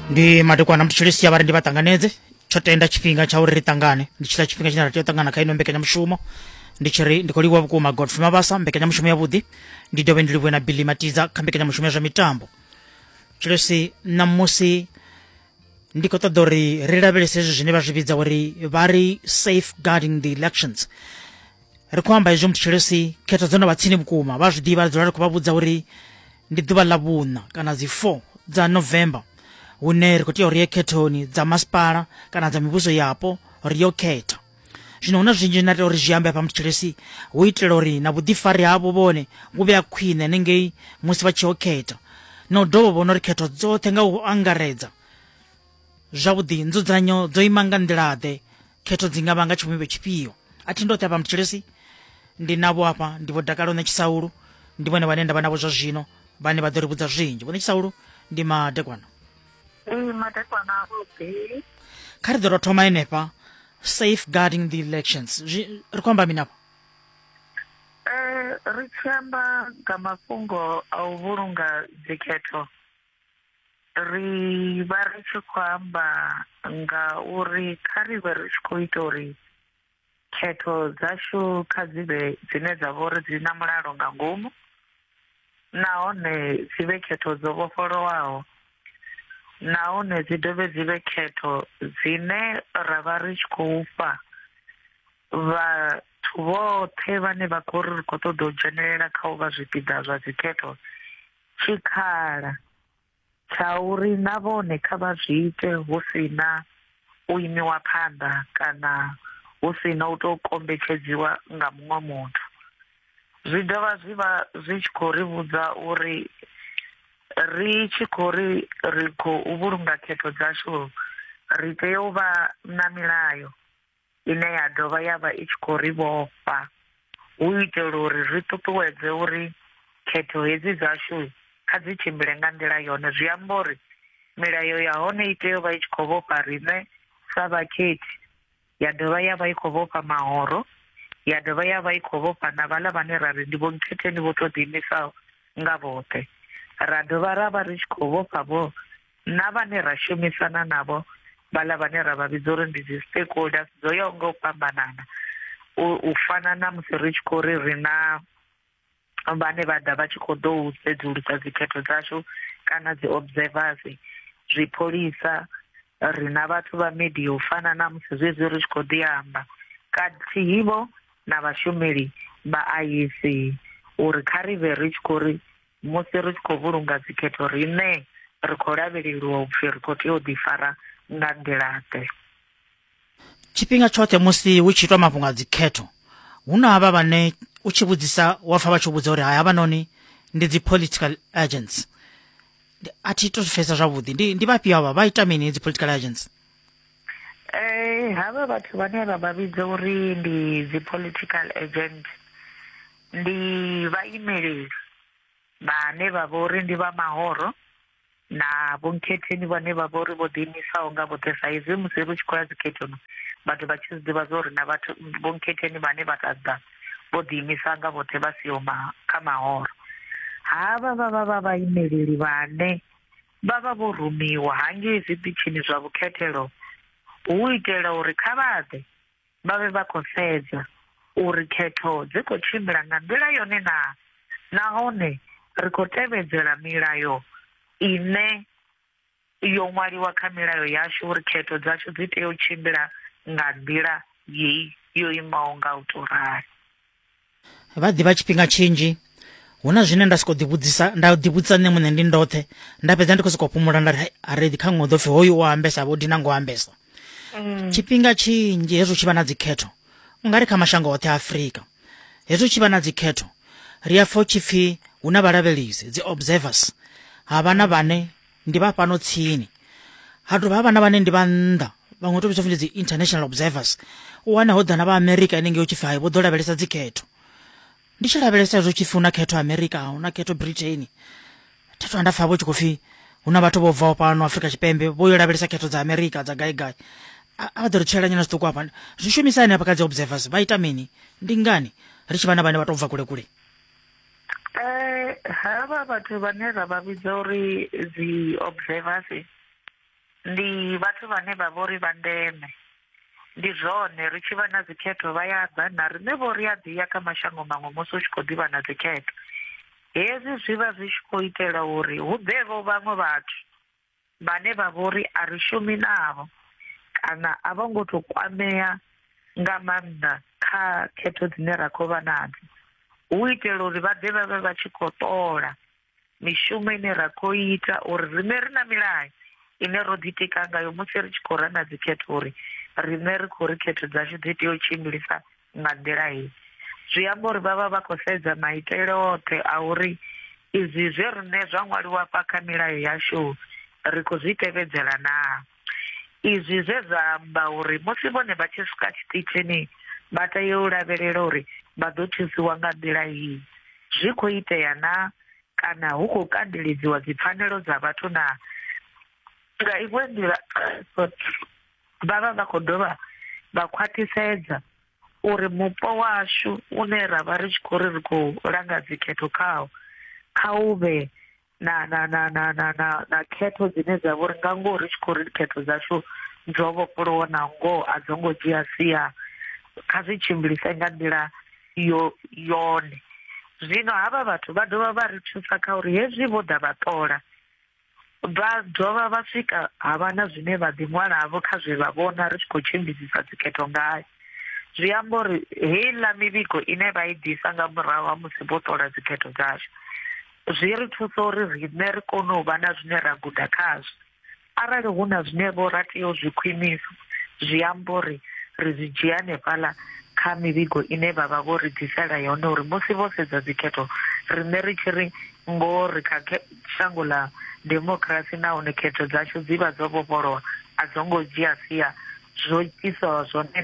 Ndi madekwana mtshilisi ya ndi batanganedze chotenda chipinga cha uri ritangane ndichita chipinga china ratotangana kaino mbekanya mushumo ndichiri ndikoliwa bukuma Godfrey Mabasa mbekanya mushumo yabudi ndidobe ndilibwe na Billy Matiza kambekanya mushumo ya mitambo chilesi namusi ndikotodori relabelese zine bazibidza uri bari safeguarding the elections rikwamba izo mtshilesi keto zona batsini bukuma bazidi bazora kubabudza uri ndiduba labuna kana zi 4 za November uneri kuti ori eketoni za maspara kana za mibuso yapo rio keta zvinona zvinji nati ori zviambe pa mutchilesi uitira ori na budifari abo bone kube akwine nenge musi vachioketa no dobo bono riketo dzothe nga angaredza zvabudi nzudzanyo dzoimanga ndilade keto dzingavanga chimwe chipiyo ati ndote pa mutchilesi ndinavo apa ndipo dakalo ne chisaulu ndibone vanenda vanavo zvazvino vane vadoribudza zvinji vone chisaulu ndi madekwana madekwana okay karidoro thoma enepa safeguarding the elections rikwamba minapa richamba ngamafungo auvurunga dziketo riva richikwamba ngauri karive richikoita uri keto dzashu kadzive dzine dzavori dzina mulalo nga ngomu nahone zive keto dzovofolowaho nahone dzidove dzive keto dzine rava richikoupa vathu vothe vane vakori ri khou ṱoḓa u dzhenelela kha u vha zwipiḓa zwa dziketo tshikhala tsha uri na vhone kha vha zwi ite hu si na u imiwa phanḓa kana hu si na u tou kombetshedziwa nga muṅwe muthu. Zwi dovha zwi vha zwi tshi khou ri vhudza uri ri tshi khou ri ri khou vhulunga khetho dzashu ri tea u vha na milayo ine ya dovha ya vha i tshi khou ri vhofha hu itela uri ri ṱuṱuwedze uri khetho hedzi dzashu kha dzi tshimbile nga nḓila yone. Zwi amba uri milayo ya hone i tea u vha i tshi khou vhofha riṋe sa vhakhethi, ya dovha ya vha i khou vhofha mahoro, ya dovha ya vha i khou vhofha na vhaḽa vhane ra ri ndi vho nkhetheni vho tou ḓiimisaho nga vhoṱhe. Ra dovha ra vha ri tshi khou vhofha vho na vhane ra shumisana navho, vhaḽa vhane ra vha vhidza uri ndi dzi stakeholders dzo yaho nga u fhambanana, u fana na musi ri tshi khou ri ri na vhane vha ḓa vha tshi khou ḓo u sedzulusa dzikhetho dzashu kana dzi observers, zwipholisa, ri na vhathu vha media u fana na musi zwezwi ri tshi khou ḓi amba khathihi vho na vhashumeli vha IEC uri kha ri vhe ri tshi khou ri musi ri tshi khou vhulunga dzikhetho riṋe ri khou lavheleliwa upfhi ri khou tea u ḓifara nga nḓilaḓe. Tshifhinga tshoṱhe musi hu tshi itwa mafhungo a dzikhetho hu na havha vhane u tshi vhudzisa wa pfa vha tshi vhudza uri havha noni ndi dzi political agents. A thi to pfesa zwavhuḓi ndi vhafhio havha vha ita mini dzi political agents? Havha vhathu vhane ra vha vhidza uri ndi dzi political agent ndi vhaimeleli vhane vha vha uri ndi vha mahoro na vhonkhetheni vhane vha vha uri vho ḓiimisaho nga vhoṱhe, sa izwi musi ri tshi khou ya dzikhethoni vhathu vha tshi zwi ḓivha zwa uri na vhathu vhonkhetheni vhane vha ṱaḓa vho ḓiimisa nga vhoṱhe vha siho kha mahoro. Havha vha vhaimeleli vhane vha vha vho rumiwa hangei zwiṱitshini zwa vhukhethelo hu itela uri kha vhaḓe vha vhe vha khou sedza uri khetho dzi khou tshimbila nga nḓila yone na, nahone ri khou tevhedzela milayo ine yo ṅwaliwa kha milayo yashu uri khetho dzashu dzi tea u tshimbila nga nḓila yeyi yo imaho nga u tou rali. Vha ḓivha tshifhinga tshinzhi hu na zwine nda soko ḓivhudzisa nda ḓivhudzisa nṋe muṋe ndi ndoṱhe nda fhedza ndi khou sokou fhumula nda ri aredi kha ṅwe ḓo pfhi hoyu o ambesa vho dina ngo ambesa. Tshifhinga tshinzhi hezwo tshi vha na dzikhetho ungari kha mashango oṱhe a Afrika hezwo tshi vha na dzikhetho ri a pfa u tshi pfhi hu na vhalavhelesi dzi observers, havha na vhane ndi vha fhano tsini, ha dovha havha na vhane ndi vha nnḓa vhaṅwe to vhidzwa dzi international observers. U wana ho ḓa na vha America inenge u tshi pfhi hai vho ḓo lavhelesa dzikhetho. Ndi tshi lavhelesa hezwo tshi pfhi hu na khetho America, hu na khetho Britain, thathu anda pfa vho tshi khou pfhi hu na vhathu vho bvaho fhano Afrika Tshipembe vho yo lavhelesa khetho dza America dza gai gai. A vha ḓo ri tshela nyana zwiṱuku hafha zwishumisani hafha kha dzi observers vha ita mini? Ndi ngani ri tshi vha na vhane vha tou bva kule kule? Havha vhathu vhane ra vha vhidza uri dzi observers ndi vhathu vhane vha vhori vha ndeme. Ndi zwone ri tshi vha na dzikhetho vha ya ḓa na riṋe vho ri a ḓi ya kha mashango maṅwe musi u tshi khou ḓivha na dzikhetho. Hezwi zwi vha zwi tshi khou itela uri hu ḓevho vhaṅwe vhathu vhane vha vhori a ri shumi navho kana a vho ngo to kwamea nga maanḓa kha khetho dzine ra khou vha nadzo. Hu itela uri vha ḓe vha vhe vha tshi khou ṱola mishumo ine ra khou ita uri riṋe ri na milayo ine ro ḓitika ngayo musi ri tshi khou rana dzikhetho uri riṋe ri khou ri khetho dzashu dzi tea u tshimbilisa nga nḓila hei. Zwi amba uri vha vha vha khou sedza maitele oṱhe a uri izwi zwe riṋe zwa ṅwaliwa fha kha milayo yashu ri khou zwi tevhedzela naa. Izwi zwe zwa amba uri musi vhone vha tshi swika tshiṱitshini vha tea u lavhelela uri vha ḓo thusiwa nga nḓila hii. Zwi khou itea naa kana hu khou kandeledziwa dzipfanelo dza vhathu naa. Nga iṅwe nḓila vha vha vha khou dovha vha khwaṱhisedza uri mupo washu une ra vha ri tshi khou ri ri khou langa dzikhetho khawo kha u vhe na khetho dzine dza vha uri nga ngoho ri tshi khou ri khetho dzashu dzo vhofholowa na ngoho a dzo ngo dzhia sia. Kha zwi tshimbilise nga nḓila yone. Zwino havha vhathu vha dovha vha ri thusa kha uri hezwi vho ḓa vha ṱola vha dovha vha swika havha na zwine vha ḓi ṅwalavho kha zwe vha vhona ri tshi khou tshimbidzisa dzikhetho ngayo. Zwi amba uri heiḽa mivhigo ine vha i ḓisa nga murahu ha musi vho ṱola dzikhetho dzashu zwi ri thusa uri riṋe ri kone u vha na zwine ra guda khazwo. Arali hu na zwine vho ra tea u zwi khwinisa zwi amba uri ri zwi dzhia hanefhaḽa kha mivhigo ine vha vha vho ri ḓisela yone uri musi vho sedza dzikhetho riṋe ri tshi ri ngoho ri kha shango ḽa demokirasi nahone khetho dzashu dzi vha dzo vhofholowa a dzo ngo dzhia sia zwo itisaho zwone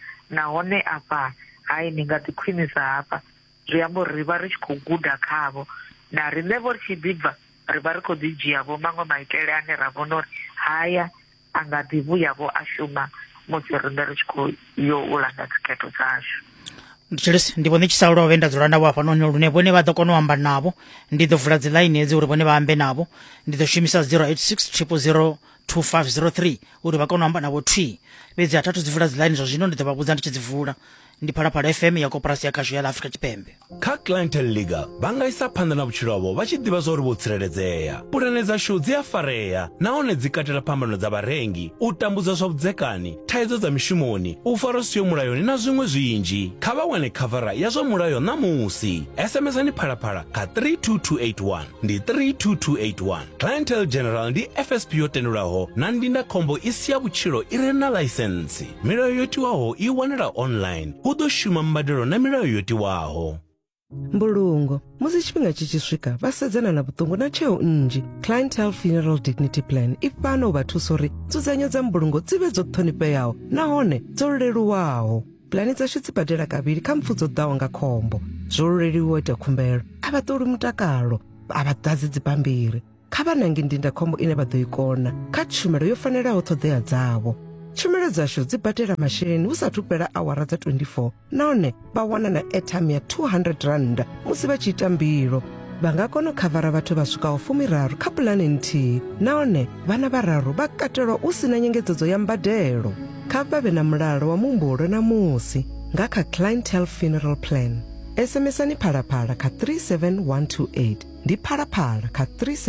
nahone afha hayi ni nga ḓi khwinisa hafha. Zwi amba uri ri vha ri tshi khou guda khavho na riṋe vho ri tshi ḓi bva ri vha ri khou ḓi dzhiavho maṅwe maitele ane ra vhona uri haya a nga ḓi vhuyavho a shuma musi riṋe ri tshi khou yo u langa dzikhetho dzashu. Ndi vhone tshi sa lovhe nda dzula navho hafhanoni lune vhone vha ḓo kona u amba navho. Ndi ḓo vula dzi line hedzi uri vhone vha ambe navho. Ndi ḓo shumisa 086 000 2503 uri vha kone u amba navho thwi. Fhedzi a thathu dzi vula dzi line zwa zwino ndi ḓo vha vhudza ndi tshi dzi vula. Ndi Phalaphala FM ya koporasi ya khasho ya Afrika Tshipembe. Kha Clientele Legal vha nga isa phanḓa na vhutshilo havho vha tshi ḓivha zwa uri vho tsireledzea. Pulane dzashu dzi a farea nahone dzi katela phambano dza vharengi, u tambudzwa zwa vhudzekani, thaidzo dza mishumoni, u farwa siho mulayoni na zwiṅwe zwinzhi. Kha vha wane khavara ya zwa mulayo ṋamusi. SMS-ani Phalaphala kha 32281 ndi 32281. Clientele General ndi FSP yo tendelwaho na ndindakhombo i si ya vhutshilo i re na ḽaisentsi. Milayo yo tiwaho i wanela online. Hu ḓo shuma mbadelo na milayo yo tiwaho. Mbulungo musi tshifhinga tshi tshi swika vha sedzana na vhuṱungu na tsheo nnzhi. Clientele Funeral Dignity Plan i fhano u vha thusa uri nzudzanyo dza mbulungo dzi vhe dzo ṱhonifheaho nahone dzo leluwaho. Plani dzashu dzi badela kavhili kha mpfu dzo ḓaho nga khombo. Zwo leluwa ita khumbelo a vha ṱoli mutakalo a vha ḓadzi dzibammbiri. Kha vha nange ndindakhombo ine vha ḓo i kona kha tshumelo yo fanelaho ṱhoḓea dzavho. Tshumelo dzashu dzi badela masheleni hu sathu fhela awara dza 24 nahone vha wana na airtime ya 200 rand musi vha tshi ita mbilo. Vha nga kona u khavara vhathu vha swikaho 13 kha pulani nthihi nahone vhana vhararu vha katelwa u si na nyengedzedzo ya mbadelo. Kha vha vhe na mulalo wa muhumbulo na musi nga kha Clientele Funeral Plan. SMS-ani Phalaphala kha 37128 ndi Phalaphala kha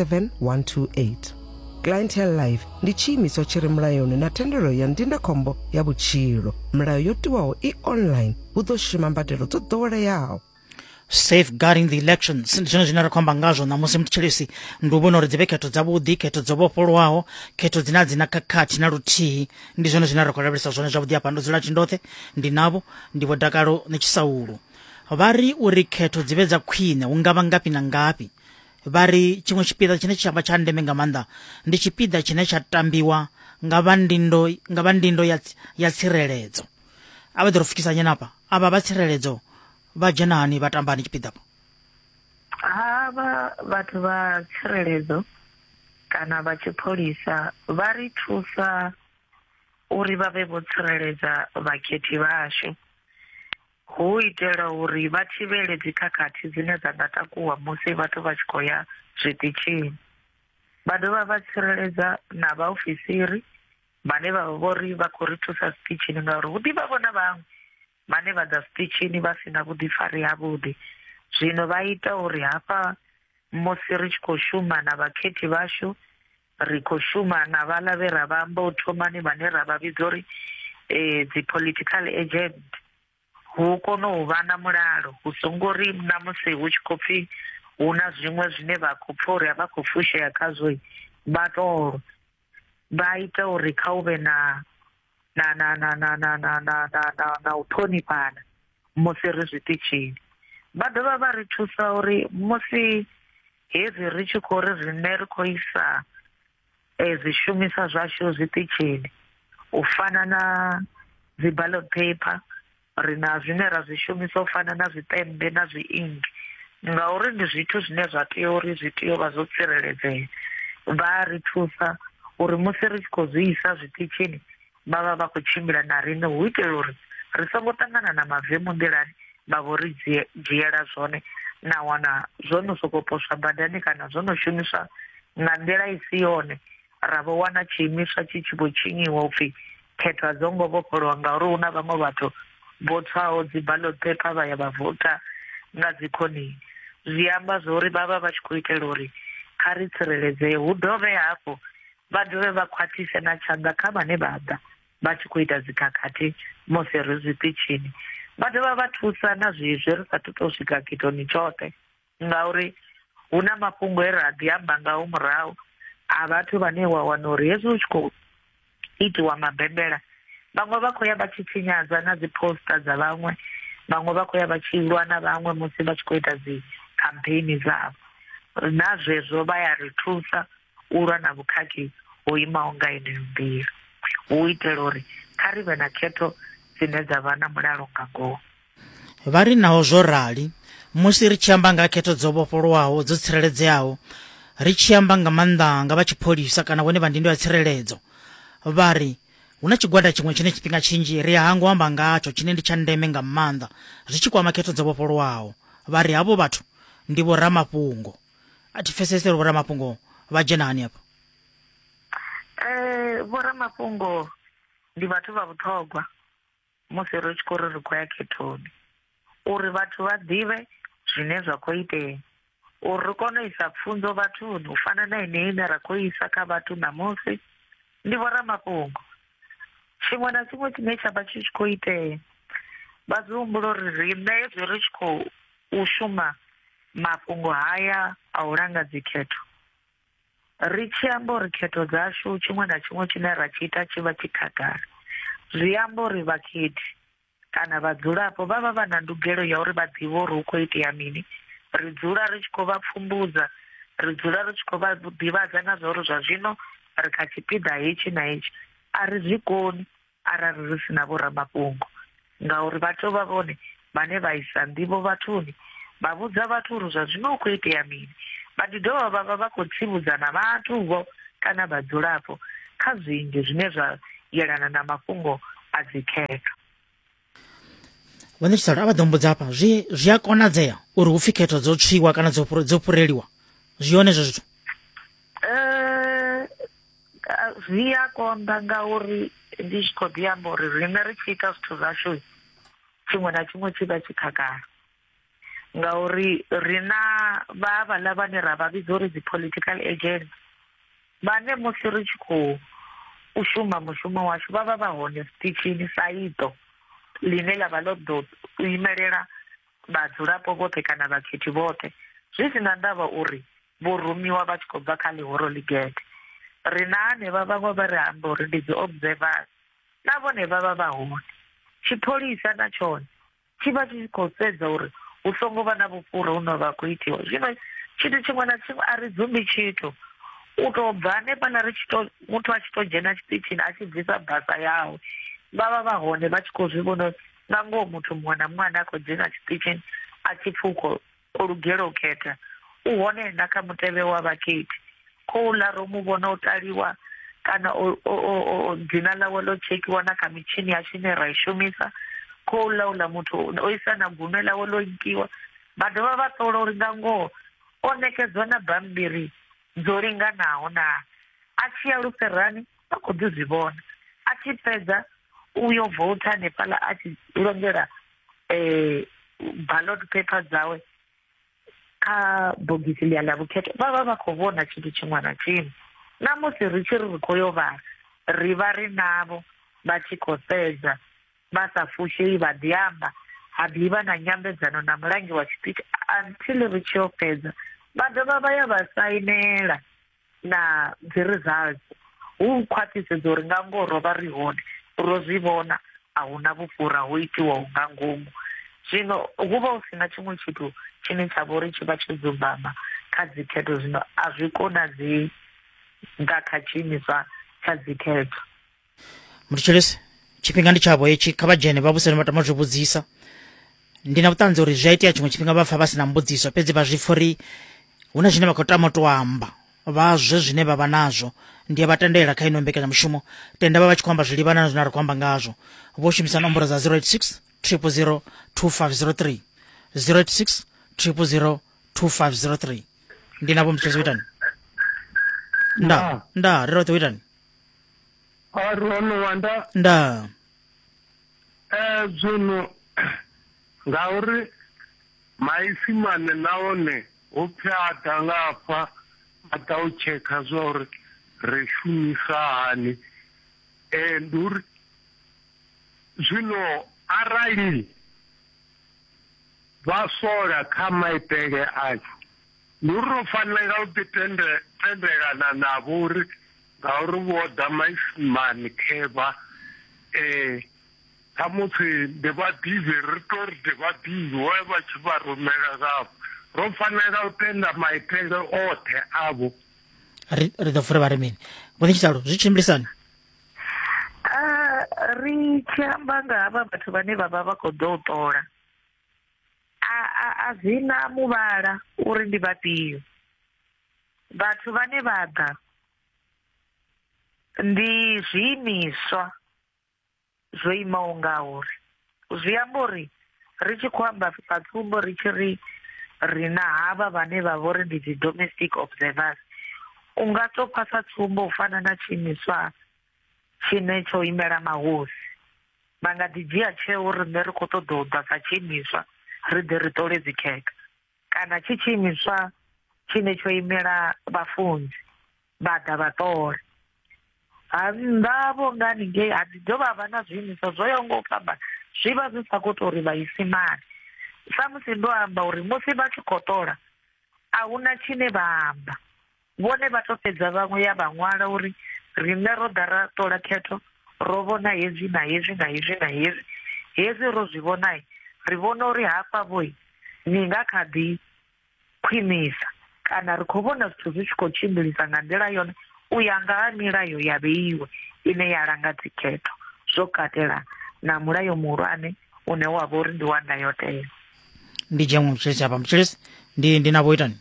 37128. Clientele Life ndi tshiimiswa tshi re mulayoni na thendelo ya ndindakhombo ya vhutshilo. Mulayo yo tiwaho i online hu ḓo shuma mbadelo dzo ḓoweleaho. Safeguarding the elections ndi zwone zwine ra khou amba ngazwo ṋamusi muthetsheli ndi u vhona uri dzi vhe khetho dzavhuḓi, khetho dzo vhofholowaho, khetho dzine a dzi na khakhathi na luthihi. Ndi zwone zwine ra khou lavhelesa zwone zwavhuḓi hafha. Ndo dzula Tshindoṱhe ndi navho ndi Vho Dakalo ni Tshisaulu. Vha ri uri khetho dzi vhe dza khwine hu nga vha ngafhi na ngafhi. Vha ri tshiṅwe tshipiḓa tshine tsha vha tsha ndeme nga maanḓa ndi tshipiḓa tshine tsha tambiwa nga vha ndindo ya tsireledzo. A vha ḓo ri fikisa nyenapa avha vha tsireledzo vha dzhena hani vha tamba hani tshipiḓa po? Havha vhathu vha tsireledzo kana vha tshipholisa vha ri thusa uri vha vhe vho tsireledza vhakhethi vhashu, hu itela uri vha thivhele dzikhakhathi dzine dza nga takuwa musi vhathu vha tshi khou ya zwiṱitshini. vha dovha vha tsireledza na vhaofisiri vhane vha vhori vha khou ri thusa sitichini ngauri hu ḓivha vhona vhaṅwe vhane vha ḓa sitichini vha sina vhuḓifari havhuḓi. Zwino vha ita uri hafha musi ri tshi khou shuma na vhakhethi vhashu, ri khou shuma na vhaḽa vhe ra vha amba u thomani vhane ra vha vhidza uri dzi political agent, hu kone u vha na mulalo, hu songo ri na musi hu tshi khou pfhi hu na zwiṅwe zwine vha khou pfha uri vha khou fushea khazwo, vha tolo vha ita uri kha u vhe na u ṱhonifhana musi ri zwiṱitshini. Vha dovha vha ri thusa uri musi hezwi ri tshi khou ri rine ri khou isa zwishumiswa zwashu zwiṱitshini u fana na dzi ballot paper, ri na zwine ra zwi shumisa u fana na zwitembe na zwiingi, ngauri ndi zwithu zwine zwa tea uri zwi tea u vha zwo tsireledzea. Vha ri thusa uri musi ri tshi khou zwi isa zwiṱitshini vha vha vha khou tshimbila na riṋe hu itela uri ri songo ṱangana na mavemu nḓilani vha vho ri dzhiela zwone na wana zwo no sokou poswa badani kana zwo no shumiswa nga nḓila i si yone, ra vho wana tshiimiswa tshi tshi vho tshinyiwa upfhi khetho a dzo ngo vhofholowa ngauri hu na vhaṅwe vhathu vho tswaho dzi ballot paper vha ya vha vota nga dzikhonini. Zwi amba zwori vha vha vha tshi khou itela uri kha ri tsireledzee, hu dovhe hafho vha dovhe vha khwaṱhise na tshanḓa kha vhane vha ḓa vha tshi khou ita dzikhakhathi musi ri zwiṱitshini. Vha dovha vha thusa na zwezwi ri sathu tou swika khethoni tshoṱhe, ngauri hu na mafhungo e ra ḓi amba ngaho murahu a vhathu vhane wa wana uri hezwi hu tshi khou itiwa mabembela, vhaṅwe vha khou ya vha tshi tshinyadza na dzi poster dza vhaṅwe, vhaṅwe vha khou ya vha tshi lwa na vhaṅwe musi vha tshi khou ita dzi campaign dzavho. Na zwezwo vha ya ri thusa u lwa na vhukhakhi ho imaho nga heneyo nḓila, hu itela uri kha ri vhe na khetho dzine dza vha na mulalo nga ngoho. Vha ri naho zwo rali, musi ri tshi amba nga khetho dzo vhofholowaho dzo tsireledzeaho, ri tshi amba nga maanḓa nga vha tshipholisa kana vhone vha ndingo ya tsireledzo, vha ri hu na tshigwada tshiṅwe tshine tshifhinga tshinzhi ri hangwa amba ngatsho tshine ndi tsha ndeme nga maanḓa zwi tshi kwama khetho dzo vhofholowaho. Vha ri havho vhathu ndi vho ramafhungo. A thi pfesesi uri vho ramafhungo vha dzhena hani hafha? Vho ramafhungo ndi vhathu vha vhuṱhogwa musi ri tshi khou ri khou ya khethoni, uri vhathu vha ḓivhe zwine zwa khou itea, uri ri kone u isa pfunzo vhathuni u fana na ine ine ra khou isa kha vhathu namusi, ndi vho ramafhungo. Tshiṅwe na tshiṅwe tshine tsha vha tshi khou itea, vha zwi humbula uri riṋe hezwi ri tshi khou shuma mafhungo haya a u langa dzikhetho, ri tshi amba uri khetho dzashu tshiṅwe na tshiṅwe tshine ra tshi ita tshi vha tshi khagala, zwi amba uri vhakhethi kana vhadzulapo vha vha vha na ndugelo ya uri vha ḓivhe uri hu khou itea mini. Ri dzula ri tshi khou vha pfumbudza, ri dzula ri tshi khou vha ḓivhadza na zwa uri zwa zwino ri kha tshipiḓa hetshi na hetshi a ri zwi koni arali ri si na vho ramafhungo, ngauri vhathu vha vhone vhane vha isa nḓivho vhathuni vha vhudza vhathu uri zwa zwino hu khou itea mini. Vha ḓi dovha vha vha vha khou tsivhudza na vhathu vho kana vhadzulapo kha zwinzhi zwine zwa yelana na mafhungo a dzikhetho. Vhone tshitsalo a vha ḓo mbudza hafha, zwi a konadzea uri hu pfi khetho dzo tswiwa kana dzo fhureliwa, zwi hone zwo zwithu? Zwi a konḓa ngauri ndi tshi khou ḓi amba uri riṋe ri tshi ita zwithu zwashu tshiṅwe na tshiṅwe tshi vha tshi khagala, ngauri ri na vhaḽa vhane ra vha vhidza uri dzi political agent vhane musi ri tshi khou shuma mushumo washu vha vha vha hone sitichini sa iṱo line ḽa vha ḽo ḓo imelela vhadzulapo vhoṱhe kana vhakhethi vhoṱhe, zwi si na ndavha uri vho rumiwa vha tshi khou bva kha ḽihoro ligede. Ri na hanevha vhaṅwe vha ri amba uri ndi dzi observers, na vhone vha vha vha hone. Tshipholisa na tshone tshi vha tshi khou sedza uri hu songo vha na vhufhura hune vha khou itiwa. Zwino tshithu tshiṅwe na tshiṅwe a ri dzumbi tshithu, u tou bva hanefhaḽa muthu a tshi tou dzhena tshiṱitshini a tshi bvisa basa yawe, vha vha vha hone vha tshi khou zwi vhona nga ngoho muthu muṅwe na muṅwe ane a khou dzhena tshiṱitshini a tshi pfhi o lugela u khetha u hone na kha mutevhe wa vhakhethi. Khouḽa ro mu vhona u taliwa kana dzina ḽawe ḽo tshekhiwa na kha mitshini yashu ine ra i shumisa, khouḽa muthu o isa na gume ḽawe ḽo nkiwa, vha dovha vha ṱola uri nga ngoho o nekedzwa na bammbiri dzo linganaho na a tshi ya luferani a khou ḓi zwi vhona a tshi fhedza uyo vouta hanefhaḽa a tshi longela ballot paper dzawe kha bogisi ḽia ḽa vhukhetho vha khou vhona tshithu tshiṅwe na tshiṅwe na musi ri tshi ri khou yo vhala ri vha ri navho vha tshi khou sedza vha sa fushei vha ḓi amba ha ḓivha na nyambedzano na mulangi wa tshiṱitshi until ri tshi yo fhedza vha dovha vha ya vha sainela na dzi results hu khwaṱhisedzo uri nga ngoho ro vha ri hone ro zwi vhona a hu na vhufhura ho itiwaho nga ngomu zwino hu vha hu si na tshiṅwe tshithu tshine tsha vha uri tshi vha tsho dzumbama kha dzikhetho zwino a zwi konadzei nga kha tshiimiswa tsha dzikhetho. Mutshilisi tshifhinga ndi tshavho hetshi kha vha dzhene vha vhuseni vha tama zwi vhudzisa ndi na vhuṱanzi uri zwi a itea tshiṅwe tshifhinga vha pfa vha si na mbudziso fhedzi vha zwi pfa uri hu na zwine vha khou tama u tou amba vha zwe zwine vha vha nazwo ndi a vha tendela kha ino mbekanyamushumo tenda vha vha tshi khou amba zwilivhana na zwine ri khou amba ngazwo vho shumisa nomboro za 086 000 2503 086 000 2503 ndi navho Mutshilisi witani nda ri roṱhe witani Arono wanda nda zwino ngauri maisimane naone upfi a ḓa ngafha a ḓa u tshekha zwa uri ri shumisa hani ndi uri zwino arali vha sola kha maitele ashu ndi uri ro fanela u ḓitendelana navho uri ngauri vho ḓa maisimane khevha kha musi ndi vhaḓivhi ri tou ri ndi vhaḓivhi we vha tshi vha rumela ngafho ro fanela u tenda maitele oṱhe avho ri ḓo fura vha ri mini vhone tshitalo zwi tshimbilisani ri tshi amba nga havha vhathu vhane vha vha vha khou ḓo u ṱola a zwi na muvhala uri ndi vhafhio vhathu vhane vha ḓa ndi zwiimiswa zwo imaho ngauri zwi amba uri ri tshi khou amba sa tsumbo ri tshi ri na havha vhane vha vhori ndi dzi domestic observers u nga to phasa tsumbo u fana na tshiimiswa tshine tsho imela mahosi vha nga ḓi dzhia tsheo uri nṋe ri khou ṱoḓa u ḓa sa tshiimiswa ri ḓe ri ṱole dzikhekha kana tshi tshiimiswa tshine tsho imela vhafunzi vha ḓa vha ṱole ndavho nga haningei ha ḓi dovha vha na zwiimiswa zwo yaho nga u fhambana zwi vha zwi sa khou tou ri vhaisimane sa musi ndo amba uri musi vha tshi khou ṱola a hu na tshine vha amba vhone vha tou fhedza vhaṅwe ya vha ṅwala uri riṋe ro ḓa ra ṱola khetho ro vhona hezwi na hezwi na hezwi na hezwi hezwi ro zwi vhonai ri vhona uri hafha vhoi ni nga kha ḓi khwinisa kana ri khou vhona zwithu zwi tshi khou tshimbilisa nga nḓila yone u ya nga ha milayo ya vheiwe ine ya langa dzikhetho zwo katela na mulayo muhulwane une wa vha uri ndi wa ndayotewa ndi dzhia Mutshilisi hafha Mutshilisi ndi navho itani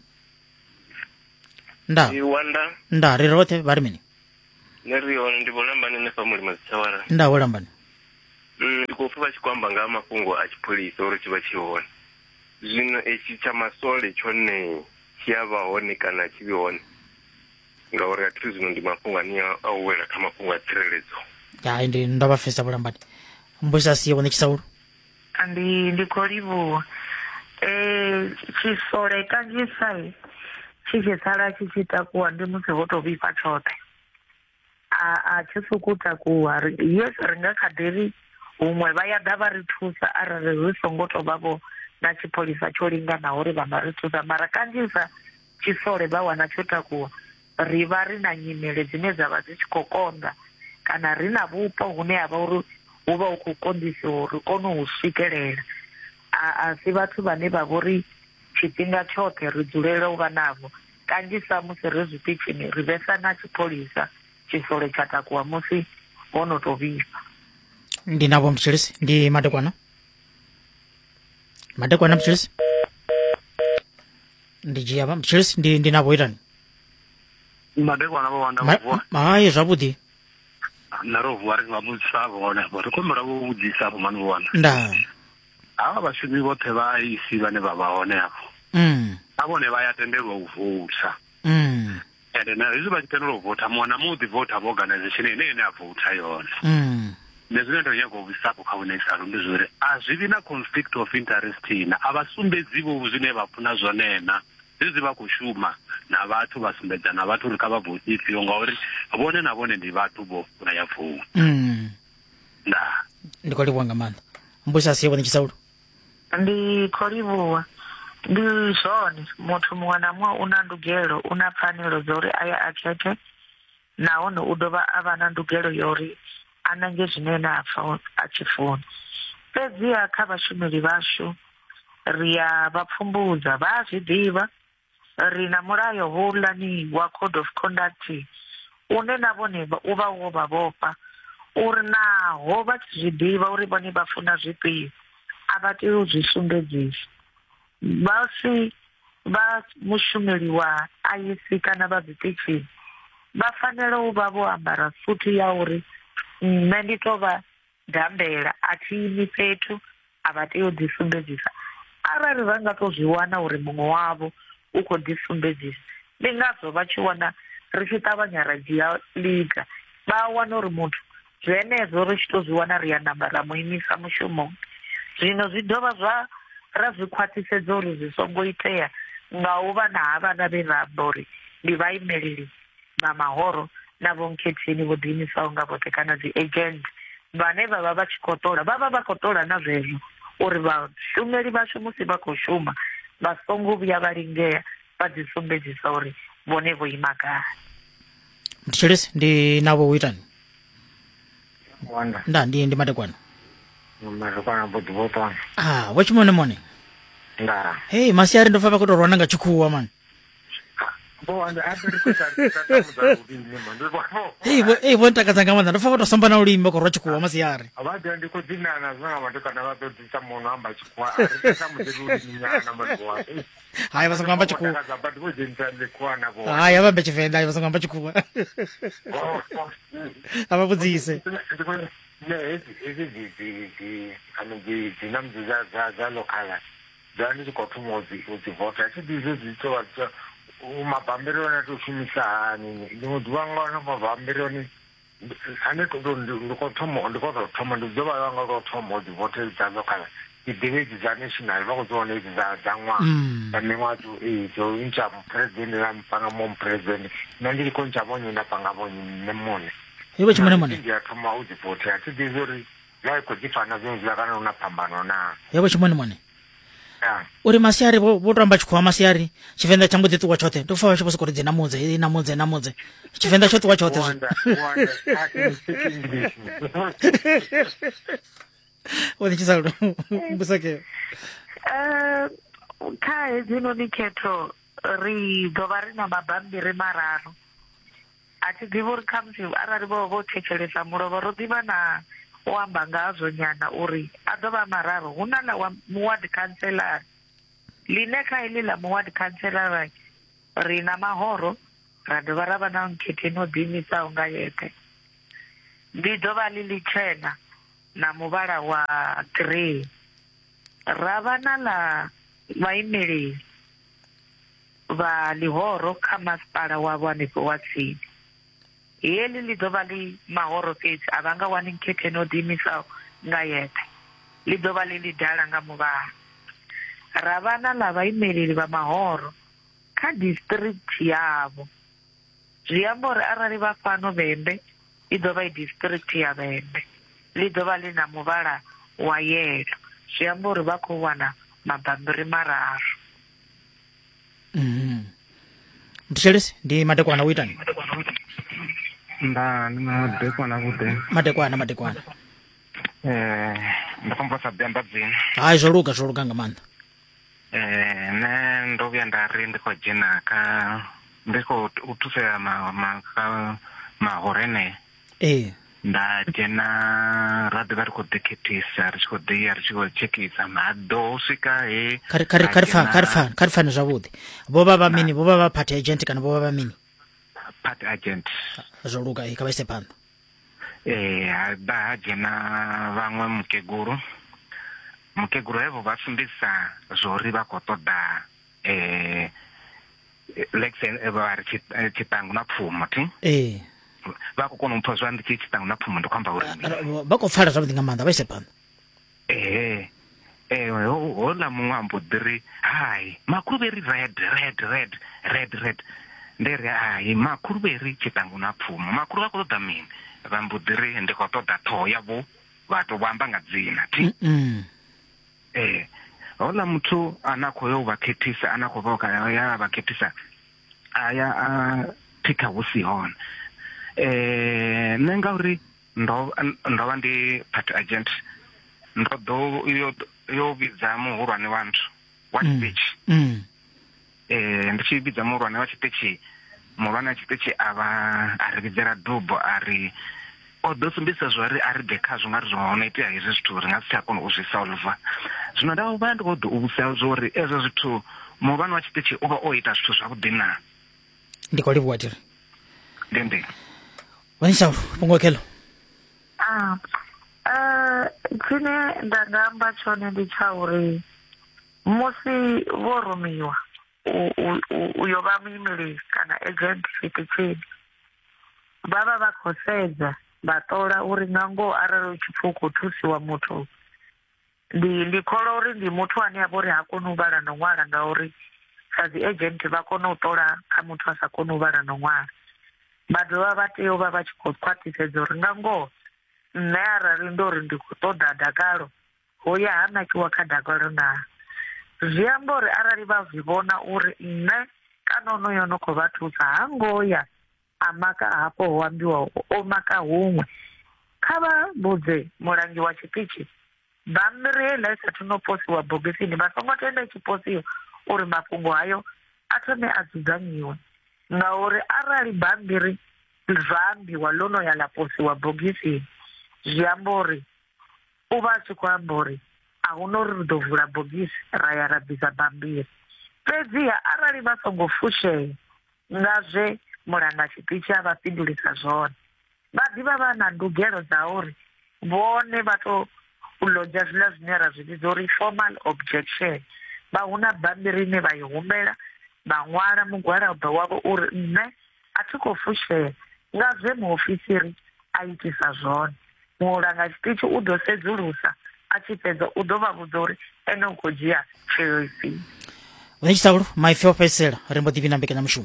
nda ri roṱhe vha ri mini nṋe ri hone ndi vholambani ne famuli mazitshawara nda vholambani ndi khou pfa vha tshi khou amba nga ha mafhungo a tshipholisa uri tshi vha tshi hone zwino etshi tsha masole tshone tshi a vha hone kana tshi vhi hone ngauri a thi zwino ndi mafhungo ane a u wela kha mafhungo a tsireledzo hai ndi ndo vha fesa vholambani mbuisa siye vhone tshisaulu ndi khou livhuwa tshisole kanzhisa tshi tshi sala tshi tshi takuwa ndi musi ho tou vhifha tshoṱhe a tshi sokou takuwa yes ri nga kha ḓi ri huṅwe vha ya ḓa vha ri thusa arali ri songo tou vha vho na tshipholisa tsho linganaho uri vha nga ri thusa mara kanzhisa tshisole vha wana tsho takuwa ri vha ri na nyimele dzine dza vha dzi tshi khou konḓa kana ri na vhupo hune ha vha uri hu vha hu khou konḓisiwa uri kone u swikelela a si vhathu vhane vha vhori tshifhinga tshoṱhe ri dzulela u vha navho kanzhisa musi ri zwiṱitshini ri vhesa na tshipholisa tshisole tsha takuwa musi ho no tou vhifha ndi navho Mutshilisi ndi madekwana Mutshilisi ndi dzhia vha Mutshilisi ndi navho itani madekwana vho wanda vuwa hayi zwavhuḓi na ro vuwa ri nga vhudzisa vhone vho ri khomela vho vhudzisa vho mani vho wanda nda havha vhashumi vhoṱhe vha isi vhane vha vha hone afho a vhone vha ya tendelwa u vouta ende na izwi vha tshi tendela u vota muṅwe na muṅwe u ḓi vota vha organization ine a vouta yone nṋe zwine ndo nyaga u vhuisapo kha vhunesalo ndi zwori a zwi vhi na conflict of interest na a vha sumbedzivo zwine vha funa zwone na zwezwi vha khou shuma na vhathu vha sumbedza na vhathu uri kha vha vouti ifhio ngauri vhone na vhone ndi vhathu vho funa ya vouta nda ndi khou livhuwa nga maanḓa mbusa siye vhone Tshisaulu ndi khou livhuwa ndi zwone muthu muṅwe na muṅwe u na ndugelo u na pfanelo dza uri aya a khethe nahone u dovha a vha na ndugelo ya uri a nange zwine na apfa a tshi funa fhedziha kha vhashumeli vhashu ri ya vha pfumbudza vha a zwi ḓivha ri na mulayo houḽani wa code of conduct une na vhone u vha wo vha vhofha uri naho vha tshi zwi ḓivha uri vhone vha funa zwifhio a vha tea u zwi sumbedzisa vhasi vha mushumeli wa IEC kana vha zwiṱitshini vha fanela u vha vho ambara suti ya uri nṋe ndi tou vha gambela a thi imi fhethu a vha tea u ḓisumbedzisa arali vha nga to zwi wana uri muṅwe wavho u khou ḓisumbedzisa ndi ngazwo vha tshi wana ri tshi ṱavhanya ra dzhia liga vha wana uri muthu zwenezwo ri tshi to zwi wana ri ya namba ra mu imisa mushumoni zwino zwi dovha zwa ra zwi khwaṱhisedza uri zwi songo itea nga u vha na havhana vhe ra amba uri ndi vhaimeleli vha mahoro na vho nkhetheni vho ḓiimisaho nga vhoṱhe kana dzi agent vhane vha vha vha tshi khou ṱola vha vha vha khou ṱola na zwezwo uri vhashumeli vhashu musi vha khou shuma vha songo vhuya vha lingea vha dzi sumbedzisa uri vhone vho ima gai. Mthetshelesi ndi navho u itani wanda nda ndi madekwana madekwana bodi botona wachimone mone nda hey masiari ndo fa vha khou tou rwana nga tshikhuwa man wanda a ri khou tata udini manje hey vho ntakadza nga maanḓa ndo fa vha tou samba na ulimi vha khou rwa tshikhuwa masiari abade ndi khou dinana zwanga madekwana vha ḓo ḓisa muno amba tshikhuwa a ri sa mudeli udini nyana madekwana hayi vha songo amba tshikhuwa abade vho dzhentsha lekwana vho hayi avambe Tshivenḓa hayi vha songo amba tshikhuwa ava vhudzise ne ezi namdzi za lokhala dza ndi khou thoma u dzi vota tshi dizo dzi tovha mabambiri one to shumisa hani ḽiṅwe ḓuvha nga wana mabambiri one ane ndi khou thoma ndi ḓo vha nga tou thoma u dzi vota dza lokhala i ḓivhe dzi dza national vha khou dzi wana edzi dza ṅwaha dza miṅwaha dzo ntsha muphuresidennde na mpanga mo muphuresidennde nṋe ndi khou ntsha vhonye na panga vhonye nṋe mone iwe chimone mone ndi a thoma u dzi vota a thi ḓivhi uri ya i khou ḓi fana zwine zwi kana una phambano na yebo chimone mone uri masiari vho tou amba tshikhuwa masiari Tshivenḓa tsha mbo ḓi ṱuwa tshoṱhe ndo fa vha tshi vho sokou ri dzi namudze Tshivenḓa tsho ṱuwa tshoṱhe wone Tshisaulu mbusake kha hedzinoni khetho ri ḓo vha ri na mabambiri mararu a thi ḓivhi uri khamusi arali vho thetshelesa mulovha ro ḓivha na u amba ngazwo nyana uri a ḓo vha mararu hu na ḽa muward councillor ḽine kha heḽi ḽa muward councillor ri na mahoro ra dovha ra vha na nkhetheni o ḓiimisaho nga yeṱhe ndi dovha ḽi ḽitshena na muvhala wa grey ra vha na ḽa vhaimeleli vha ḽihoro kha masipala wavho hanefho wa tsini heḽi ḽi ḓovha ḽi mahoro fhedzi a vha nga wani nkhetheni o ḓiimisaho nga yeṱhe ḽi ḓovha ḽi ḽi dala nga muvhala ra vha na ḽa vhaimeleli vha mahoro kha district yavho zwi amba uri arali vha fhano Vhembe i ḓovha i district ya Vhembe ḽi ḓovha ḽi na muvhala wa yelo zwi amba uri vha khou wana mabambiri mararu. Mthetshelesi ndi madekwana u itani nda ndi madekwana vhuḓe madekwana ndi khou mposa benda dzina hayi zwo luga nga maanḓa nṋe ndo vhuya nda ri ndi khou dzhena kha ndi khou thusela mahoro enea nda dzhena ra ḓivha ri khou ḓikhethisa ri tshi khou ḓiya ri tshi khou tshekisa maḓo u swika he kha ri fane zwavhuḓi vho vha mini vho vha party agent kana vho vha mini party agent zwo luga kha vha ise phanḓa ha dzhena vhaṅwe mukegulu hevo vha sumbedzisa zwo ri vha khou ṱoḓa leksen evari chitangu na pfumo ti va ku kona mpho zwa ndi chitangu na pfumo ndikhamba uri ba ko pfala zwavhuḓi nga maanḓa vha ise phanḓa hola muṅwambo diri hai makhuveri red nderi hai makhuveri chitangu na pfumo makhuru vha khou ṱoḓa mini vha mbo diri ndi khou ṱoḓa ṱhoho yavho vhathu vha amba nga dzina ti hola muthu ana khou yo vha khethisa ana khou vha ya vha khethisa aya a tika husi hone nṋe ngauri ndo vha ndi party agent ndo ḓo yo vhidza muhulwane wa nthu wa tshiṱitshi ndi tshi vhidza muhulwane wa tshiṱitshi muhulwane wa tshiṱitshi a ri vhidzela dubo a ri o ḓo sumbedzisa zwori a ri ḓe khazwo nga ri zwo no itea hezwi zwithu ri nga si tsha kona u zwi solva zwino nda vha ndi khou ḓo u vhusa zwori ezwo zwithu muhulwane wa tshiṱitshi u vha o ita zwithu zwavhuḓi na ndi khou livhuwa tiri ndi Wanishauri pungokhelo tshine nda nga amba tshone ndi tsha uri musi vho rumiwa uyo vha muimeli kana agent tshiṱitshini vha vha vha khou sedza vha ṱola uri nga ngoho arali u tshi pfhi u khou thusiwa muthu ndi kholwa uri ndi muthu ane a vha uri ha koni u vhala no ṅwala ngauri sa dzi agent vha kona u ṱola kha muthu a sa koni u vhala no ṅwala vha dovha vha tea u vha vha tshi khou khwaṱhisedza uri nga ngoho nṋe arali ndo uri ndi khou ṱoḓa dakalo hoya ha nakiwa kha dakalo na zwi amba uri arali vha zwi vhona uri nṋe kana onoyo no khou vha thusa ha ngoya a maka hafho ho ambiwa o maka huṅwe kha vha vhudze mulangi wa tshiṱitshi bammbiri heiḽa i sathu no posiwa bogisini vha songo tenda itshi posiwa uri mafhungo hayo a thome a dzudzanyiwe ngauri arali bammbiri zwa ambiwa ḽo no ya ḽa posiwa bogisini zwi amba uri u vha a tshi khou amba uri a hu no ri ri ḓo vula bogisi ra ya ra bvisa bammbiri fhedziha arali vha songo fushea nga zwe mulanga tshiṱitshi a vha fhindulisa zwone vha ḓivha vha na ndugelo dza uri vhone vha to lodzha zwiḽa zwine ra zwi vhidza uri formal objection vha hu na bammbiri ine vha i humbela vha ṅwala mugwalabo wavho uri nṋe a thi khou fushea nga zwe muofisiri a itisa zwone mulanga tshiṱitshi u ḓo sedzulusa a tshi fhedza u ḓo vha vhudza uri ene u khou dzhia tsheo ifhio Wanishauri maipfi o fhedzisela ri mbo ḓi vhina mbekanyamushumo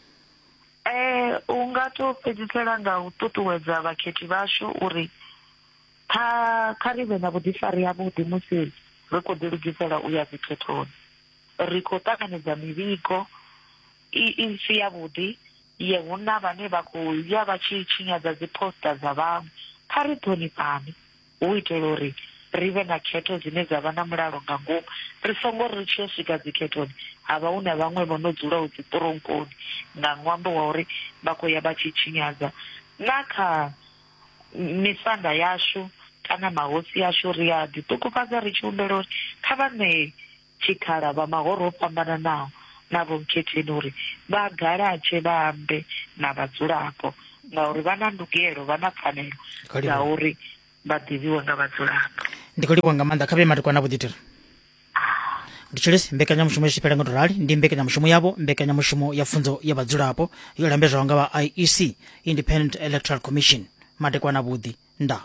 u nga to fhedzisela nga u ṱuṱuwedza vhakhethi vhashu uri kha ri vhe na vhuḓifari havhuḓi musi ri khou ḓilugisela u ya dzikhethoni ri khou ṱanganedza mivhigo i si yavhuḓi ye hu na vhane vha khou ya vha tshi tshinyadza dziposta dza vhaṅwe kha ri ṱhonifhane hu itela uri ri vhe na khetho dzine dza vha na mulalo nga ngomu ri songo ri tshi yo swika dzikhethoni havha hu na vhaṅwe vho no dzula u dziṱoronkoni nga ṅwambo wa uri vha khou ya vha tshi tshinyadza na kha misanda yashu kana mahosi yashu ri a ḓiṱukufhadza ri tshi humbela uri kha vha ṋee tshikhala vha mahoro o fhambananaho na vho mkhetheni uri vha garatshe vha ambe na vhadzulapo ngauri vha na ndugelo vha na pfanelo dza uri vha ḓivhiwe nga vhadzulapo ndi khou livhuwa nga maanḓa kha vhe madekwana vhuḓitiri ndi tshilisi mbekanyamushumo ya tshipela nga tou rali ndi mbekanyamushumo yavho mbekanyamushumo ya pfunzo ya vhadzulapo yo lambedzwaho nga vha IEC Independent Electoral Commission madekwana vhuḓi nda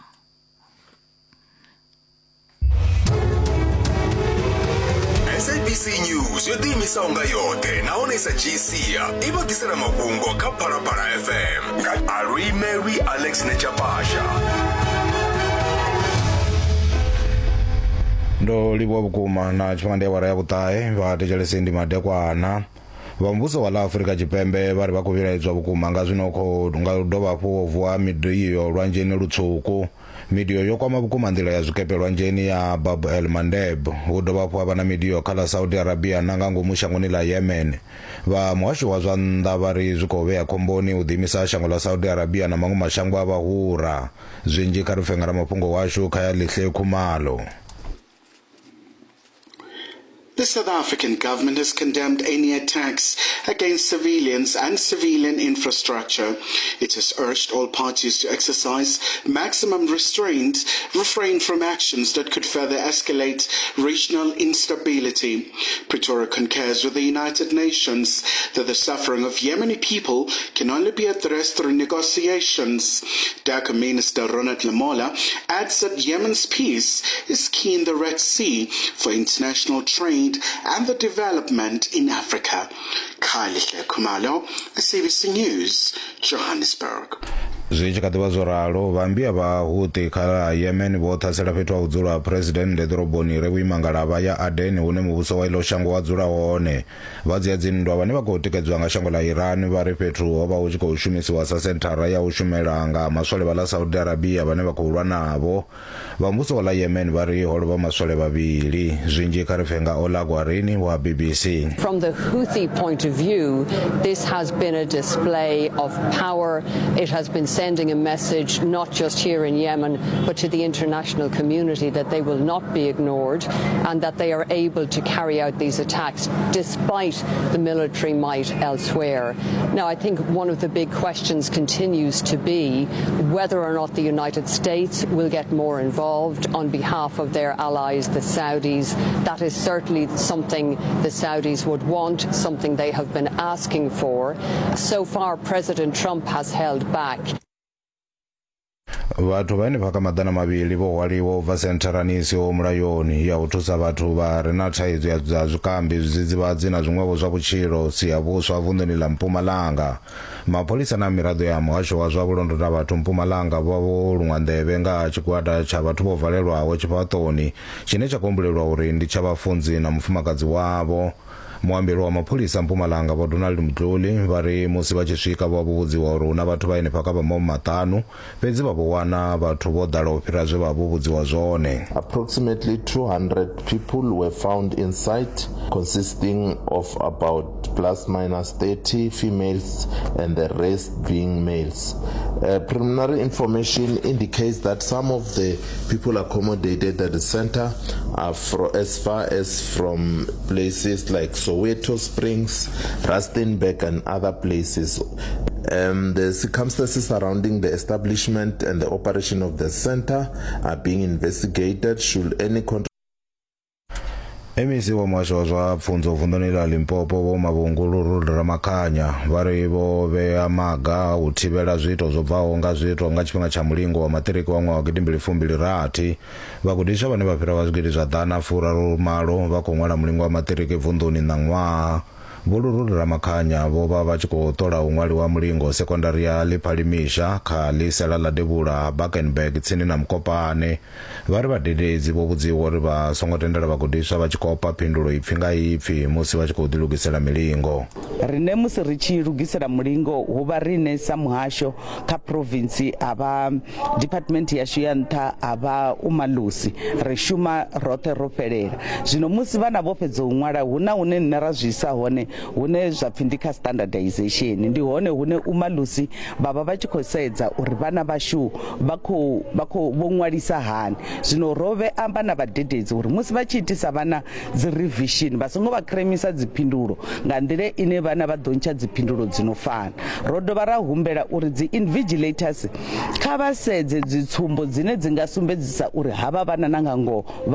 SABC News yo ḓiimisaho nga yoṱhe nahone sa dzhiisia i vha ḓisela mafhungo kha Phalaphala FM nga Ari Mary Alex Nechapasha. ndo livhuwa vhukuma na tshifhinga ndi awara ya vhuṱahe vha thetshelesi ndi madekwana vha muvhuso wa ḽa Afrika Tshipembe vha ri vha khou vhilaedzwa vhukuma nga zwino nga dovha hafhu vuwa midio lwanzheni lutswuku midio yo kwama vhukuma nḓila ya zwikepe lwanzheni ya Bab el Mandeb hu dovha hafhu havha na midio kha ḽa Saudi Arabia na nga ngomu shangoni ḽa Yemen vha muhasho wa zwa nnḓa vha ri zwi khou vhea khomboni u ḓiimisa shango ḽa Saudi Arabia na maṅwe mashango a vhahura zwinzhi kha ri fenga mafhungo washu kha ya Lihle Khumalo. The South African government has condemned any attacks against civilians and civilian infrastructure. It has urged all parties to exercise maximum restraint, refrain from actions that could further escalate regional instability. Pretoria concurs with the United Nations that the suffering of Yemeni people can only be addressed through negotiations. DACA Minister Ronald Lamola adds that Yemen's peace is key in the Red Sea for international trade and the development in Africa. Khalihle Khumalo, SABC News, Johannesburg. Zvichikadiwa zoralo vambia va Houthi khala Yemen vothasela fhethu ha udzula president ḓoroboni rekuimangalava ya Aden hune muvhuso wa ilo shango wa dzula hone. Vadzia dzinndwa vhane vha khou tikedzwa nga shango ḽa Iran vha ri fhethu ho vha hu tshi khou shumisiwa sa senthara ya u shumela nga maswole vha ḽa Saudi Arabia vhane vha khou lwa navho. Vha muvhuso wa ḽa Yemen vha ri ho lovha maswole vhavhili. Zwinzhi kha ri pfe nga Ola Gwarini wa BBC. From the Houthi point of view, this has been a display of power. It has been sending a message not just here in Yemen but to the international community that they will not be ignored and that they are able to carry out these attacks despite the military might elsewhere. Now, I think one of the big questions continues to be whether or not the United States will get more involved on behalf of their allies, the Saudis. That is certainly something the Saudis would want, something they have been asking for. So far, President Trump has held back. Vhathu vhane phaka maḓana mavhili vho hwaliwa ubva sentharani isiho mulayoni ya u thusa vhathu vha re na thaidzo ya zwikambi zwidzidzivhadzi na zwiṅwevho zwa vhutshilo sia vhuswa vunḓuni ḽa Mpumalanga. Mapholisa na miraḓo ya muhasho wa zwa vhulondoti vhathu Mpumalanga vho luṅwa nḓevhe nga tshigwada tsha vhathu vho valelwaho tshifhaṱoni tshine tsha kombelelwa uri ndi tsha vhafunzi na mufumakadzi wavho. Muambeli wa mapholisa Mpumalanga vho Donald Mdluli vha ri musi vha tshi swika vha vhudziwa uri huna vhathu vhane phaka vha maṱanu fhedzi vha vho wana vhathu vho ḓala u fhira zwe vha vhudziwa zwone. Approximately 200 people were found inside, consisting of about plus minus 30 females and the rest being males. Preliminary information indicates that some of the people accommodated at the center are as far as from places like Soweto Springs, Rustenburg and other places. The circumstances surrounding the establishment and the operation of the center are being investigated. Should any MEC wa muhasho wa zwa pfunzo vunḓuni ḽa Limpopo vho Mavhungulu Ramakhanya vha ri vho vhea maga u thivhela zwiito zwo bvaho nga zwiito nga tshifhinga tsha mulingo wa maṱiriki wa ṅwaha wa 2026. Vhagudiswa vhane vha fhira zwigidi zwa 108 vha khou ṅwala mulingo wa maṱiriki vunḓuni na ṅwaha. Vho Ramakhanya vho vha vha tshi khou ṱola u ṅwaliwa mulingo sekondari ya Liphalimisha kha ḽisela ḽa Devhula Bakenberg tsini na Mkopane. Vha ri vhadededzi vho vhudziwa uri vha songo tendela vhagudiswa vha tshi kopa phindulo ipfi nga ipfi musi vha tshi khou ḓilugisela milingo. Rine musi ri tshi lugisela mulingo hu vha rine sa muhasho kha province ava department yashu ya nṱha ava umalusi ri shuma roṱhe ro fhelela. Zwino musi vhana vho fhedza u ṅwala huna hune nne ra zwisa hone hune zwa pfi ndi kha standardization ndi hone hune umalusi baba vha tshi khou sedza uri vhana vhashu vha khou vho ṅwalisa hani. Zwino rove amba na vhadededzi uri musi vha tshi itisa vhana dzi revision vha songo vha kremisa dziphindulo nga nḓila ine vhana vha ḓo ntsha dziphindulo dzino fana. Ro dovha ra humbela uri dzi invigilators kha vha sedze dzitsumbo dzine dzi nga sumbedzisa uri havha vhana na nga ngoho